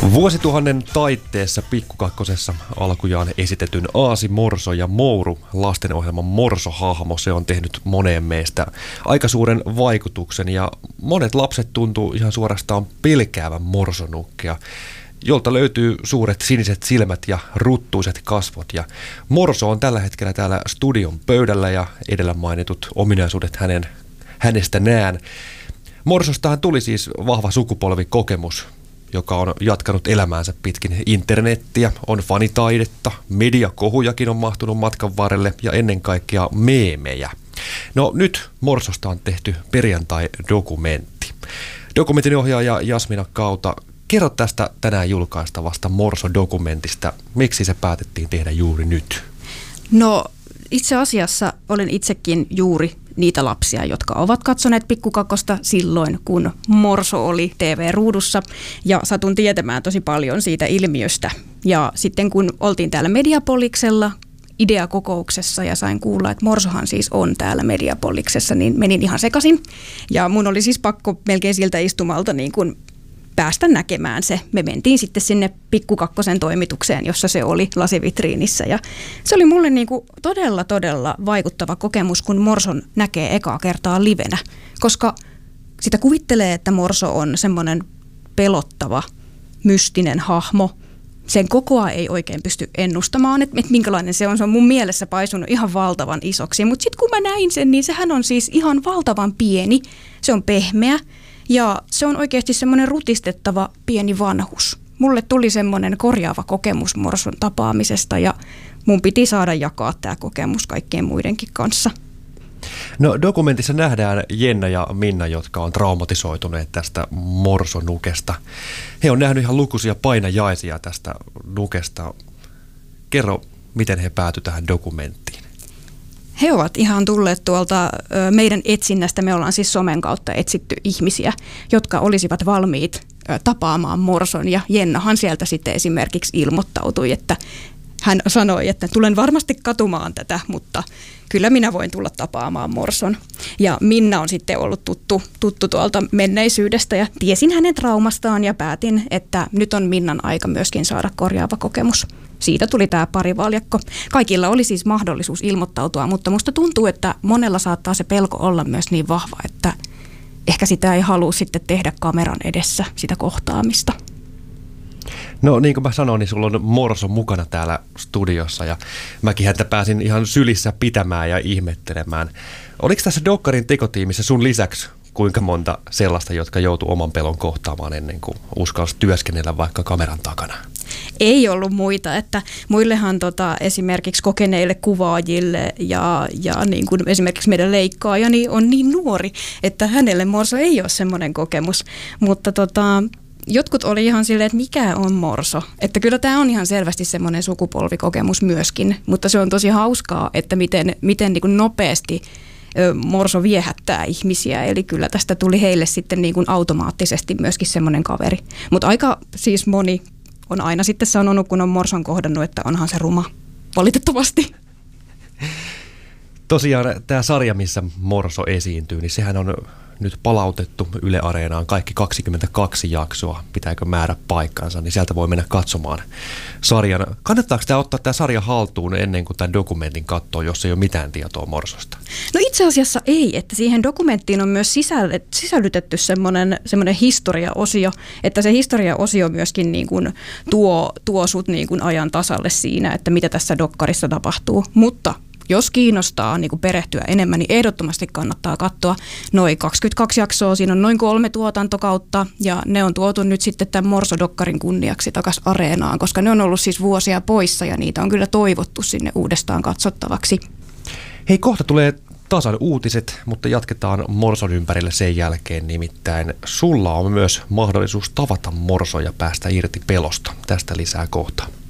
Vuosituhannen taitteessa Pikkukakkosessa alkujaan esitetyn Aasi, Morso ja Mouru lastenohjelman Morso-hahmo, se on tehnyt moneen meistä aika suuren vaikutuksen ja monet lapset tuntuu ihan suorastaan pelkäävän Morsonukkia, jolta löytyy suuret siniset silmät ja ruttuiset kasvot. Ja Morso on tällä hetkellä täällä studion pöydällä ja edellä mainitut ominaisuudet hänestä näen. Morsostahan tuli siis vahva sukupolvikokemus, joka on jatkanut elämäänsä pitkin internettiä, on fanitaidetta, mediakohujakin on mahtunut matkan varrelle ja ennen kaikkea meemejä. No nyt Morsosta on tehty perjantai-dokumentti. Dokumentin ohjaaja Jasmina Kauta, kerro tästä tänään julkaistavasta Morso-dokumentista. Miksi se päätettiin tehdä juuri nyt? No itse asiassa olen itsekin juuri niitä lapsia, jotka ovat katsoneet Pikkukakkosta silloin, kun Morso oli TV-ruudussa ja satun tietämään tosi paljon siitä ilmiöstä. Ja sitten kun oltiin täällä Mediapoliksella ideakokouksessa ja sain kuulla, että Morsohan siis on täällä Mediapoliksessa, niin menin ihan sekaisin. Ja mun oli siis pakko melkein siltä istumalta niin kuin päästä näkemään se. Me mentiin sitten sinne Pikkukakkosen toimitukseen, jossa se oli lasivitriinissä. Ja se oli mulle niin kuin todella vaikuttava kokemus, kun Morson näkee ekaa kertaa livenä. Koska sitä kuvittelee, että Morso on semmoinen pelottava, mystinen hahmo. Sen kokoa ei oikein pysty ennustamaan, että minkälainen se on. Se on mun mielessä paisunut ihan valtavan isoksi. Mutta sitten kun mä näin sen, niin sehän on siis ihan valtavan pieni. Se on pehmeä. Ja se on oikeasti semmoinen rutistettava pieni vanhus. Mulle tuli semmoinen korjaava kokemus Morson tapaamisesta ja mun piti saada jakaa tämä kokemus kaikkien muidenkin kanssa. No dokumentissa nähdään Jenna ja Minna, jotka on traumatisoituneet tästä Morsonukesta. He on nähnyt ihan lukuisia painajaisia tästä nukesta. Kerro, miten he päätyivät tähän dokumenttiin. He ovat ihan tulleet tuolta meidän etsinnästä. Me ollaan siis somen kautta etsitty ihmisiä, jotka olisivat valmiit tapaamaan Morson. Ja Jennahan sieltä sitten esimerkiksi ilmoittautui, että hän sanoi, että tulen varmasti katumaan tätä, mutta kyllä minä voin tulla tapaamaan Morson. Ja Minna on sitten ollut tuttu tuolta menneisyydestä ja tiesin hänen traumastaan ja päätin, että nyt on Minnan aika myöskin saada korjaava kokemus. Siitä tuli tämä parivaljakko. Kaikilla oli siis mahdollisuus ilmoittautua, mutta musta tuntuu, että monella saattaa se pelko olla myös niin vahva, että ehkä sitä ei halua sitten tehdä kameran edessä, sitä kohtaamista. No niin kuin mä sanoin, niin sulla on Morso mukana täällä studiossa ja mäkin häntä pääsin ihan sylissä pitämään ja ihmettelemään. Oliko tässä dokkarin tekotiimissä sun lisäksi kuinka monta sellaista, jotka joutuu oman pelon kohtaamaan ennen kuin uskalsi työskennellä vaikka kameran takana? Ei ollut muita, että muillehan esimerkiksi kokeneille kuvaajille ja niin kuin esimerkiksi meidän leikkaaja niin on niin nuori, että hänelle Morso ei ole semmoinen kokemus, mutta jotkut oli ihan silleen, että mikä on Morso. Että kyllä tämä on ihan selvästi semmoinen sukupolvikokemus myöskin, mutta se on tosi hauskaa, että miten niin kuin nopeasti Morso viehättää ihmisiä. Eli kyllä tästä tuli heille sitten niin kuin automaattisesti myöskin semmoinen kaveri. Mutta aika siis moni on aina sitten sanonut, kun on Morson kohdannut, että onhan se ruma. Valitettavasti. Tosiaan tämä sarja, missä Morso esiintyy, niin sehän on nyt palautettu Yle Areenaan kaikki 22 jaksoa. Pitääkö määrä paikkansa, niin sieltä voi mennä katsomaan sarjan. Kannattaako tämä ottaa tämä sarja haltuun ennen kuin tämän dokumentin katsoo, jos ei ole mitään tietoa Morsosta? No itse asiassa ei, että siihen dokumenttiin on myös sisällytetty semmoinen historiaosio, että se historiaosio myöskin niin kuin tuo sut niin kuin ajan tasalle siinä, että mitä tässä dokkarissa tapahtuu, mutta jos kiinnostaa niin kuin perehtyä enemmän, niin ehdottomasti kannattaa katsoa noin 22 jaksoa. Siinä on noin 3 tuotantokautta ja ne on tuotu nyt sitten tämän Morso-dokkarin kunniaksi takaisin Areenaan, koska ne on ollut siis vuosia poissa ja niitä on kyllä toivottu sinne uudestaan katsottavaksi. Hei, kohta tulee tasan uutiset, mutta jatketaan Morson ympärille sen jälkeen. Nimittäin sulla on myös mahdollisuus tavata Morso ja päästä irti pelosta. Tästä lisää kohta.